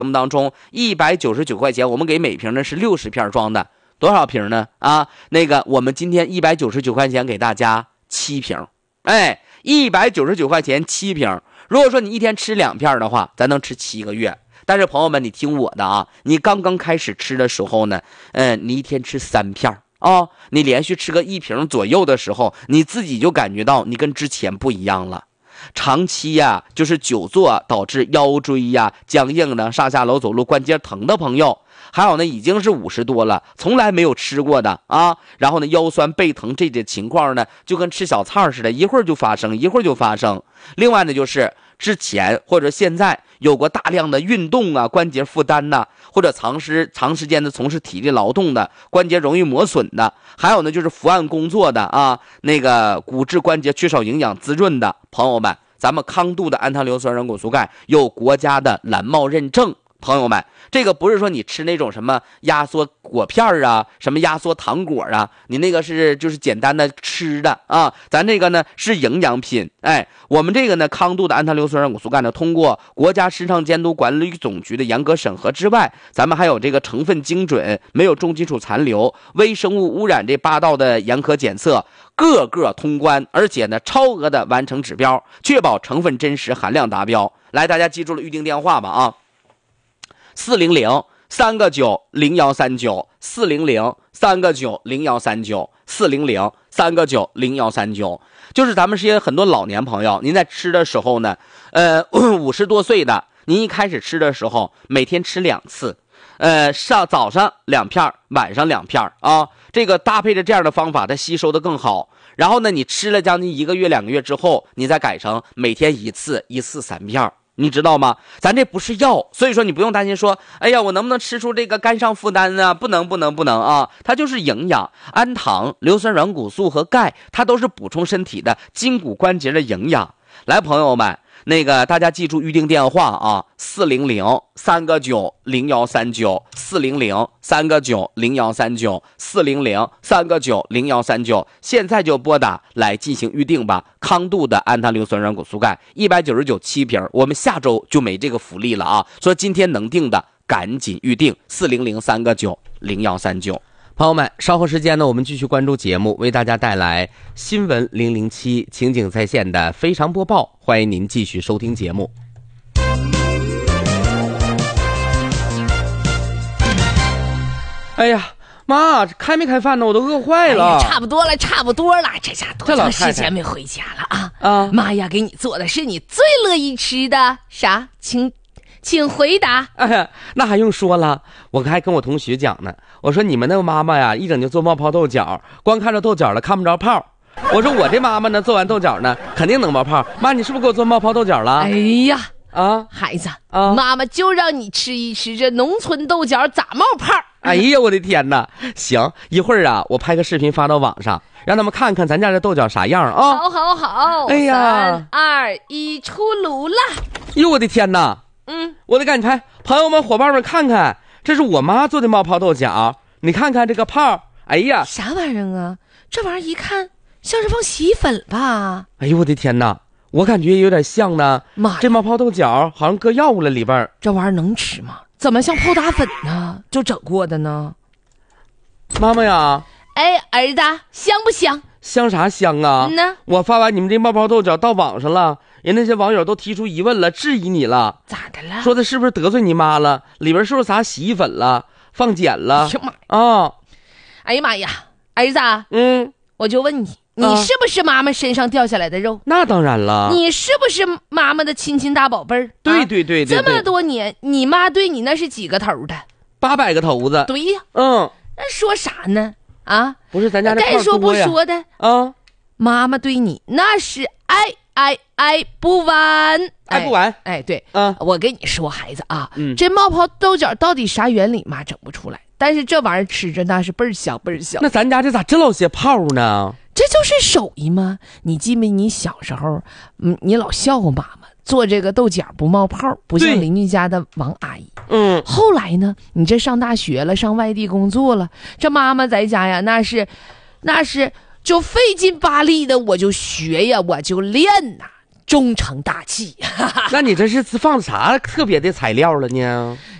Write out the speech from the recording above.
当中199块钱，我们给每瓶呢是60片装的，多少瓶呢？啊，那个我们今天199块钱给大家7瓶，哎，199块钱7瓶。如果说你一天吃2片的话，咱能吃7个月。但是朋友们，你听我的啊，你刚刚开始吃的时候呢，你一天吃3片啊，你连续吃个1瓶左右的时候，你自己就感觉到你跟之前不一样了。长期呀，就是久坐导致腰椎呀僵硬呢，上下楼走路关节疼的朋友，还有呢已经是50多了，从来没有吃过的啊，然后呢腰酸背疼这些情况呢，就跟吃小菜似的，一会儿就发生，一会儿就发生。另外呢，就是之前或者现在有过大量的运动啊，关节负担呐，或者长时间的从事体力劳动的，关节容易磨损的，还有呢就是伏案工作的啊，那个骨质关节缺少营养滋润的朋友们，咱们康度的安糖硫酸软骨素钙有国家的蓝帽认证。朋友们，这个不是说你吃那种什么压缩果片啊，什么压缩糖果啊，你那个是就是简单的吃的啊，咱这个呢是营养品。哎，我们这个呢康度的安糖硫酸软骨素钙呢，通过国家市场监督管理总局的严格审核之外，咱们还有这个成分精准，没有重金属残留、微生物污染这8道的严格检测，个个通关，而且呢超额的完成指标，确保成分真实、含量达标。来，大家记住了预定电话吧啊，400-3个9-0139，400-3个9-0139，400-3个9-0139，就是咱们是些很多老年朋友，您在吃的时候呢，50多岁的，您一开始吃的时候每天吃2次，早上2片，晚上2片啊，这个搭配着这样的方法，它吸收的更好。然后呢，你吃了将近1个月、2个月之后，你再改成每天1次，1次3片。你知道吗？咱这不是药，所以说你不用担心说，哎呀，我能不能吃出这个肝上负担啊？不能啊！它就是营养，氨糖、硫酸软骨素和钙，它都是补充身体的筋骨关节的营养。来，朋友们，那个大家记住预定电话啊，400-3个9-0139，400-3个9-0139，400-3个9-0139，现在就拨打来进行预定吧。康度的安糖硫酸软骨素钙199 7瓶，我们下周就没这个福利了啊！所以今天能定的赶紧预定400-3个9-0139。朋友们，稍后时间呢，我们继续关注节目，为大家带来新闻007情景在线的非常播报，欢迎您继续收听节目。哎呀，妈，开没开饭呢？我都饿坏了。 差不多了，这下多长时间没回家了啊？妈呀，给你做的是你最乐意吃的啥？请回答。 哎呀，那还用说了，我还跟我同学讲呢，我说你们那个妈妈呀，一整就做冒泡豆角，光看着豆角了，看不着泡。我说我这妈妈呢，做完豆角呢，肯定能冒泡。妈，你是不是给我做冒泡豆角了？ 哎呀，孩子啊， 妈妈就让你吃一吃这农村豆角咋冒泡。 哎呀，我的天哪！行，一会儿啊，我拍个视频发到网上，让他们看看咱家这豆角啥样啊。 好。 哎呀 ，3、2、1，出炉了！ 哟，我的天哪！我得赶紧拍，朋友们伙伴们看看，这是我妈做的冒泡豆角，你看看这个泡，哎呀， 啥玩意儿啊？这玩意儿一看像是放洗衣粉吧？ 哎呦我的天哪，我感觉有点像呢。妈，这冒泡豆角好像搁药物了里边。 这玩意儿能吃吗？怎么像泡打粉呢？就整过的呢？ 妈妈呀， 哎，儿子，香不香？ 香啥香啊？我发完你们这冒泡豆角到网上了，人那些网友都提出疑问了，质疑你了。 咋的了？ 说的是不是得罪你妈了？里边是不是撒洗衣粉了，放碱了？ 哎呀妈呀，儿子，我就问你，你是不是妈妈身上掉下来的肉？ 那当然了。 你是不是妈妈的亲大宝贝儿？ 对， 这么多年，你妈对你那是几个头的 ？800个头子。 对呀，那说啥呢？ 不是咱家这该说不说的妈妈对你那是爱不完， 爱不完。 哎，对，我跟你说，孩子啊，这冒泡豆角到底啥原理，妈整不出来。但是这玩意儿吃着那是倍儿香。 那咱家这咋这老些泡呢？ 这就是手艺吗？你记没？你小时候，你老笑话妈妈做这个豆角不冒泡，不像邻居家的王阿姨。后来呢，你这上大学了，上外地工作了，这妈妈在家呀，那是就费劲巴力的，我就学呀，我就练呐。 忠诚大气。 那你这是放啥特别的材料了呢？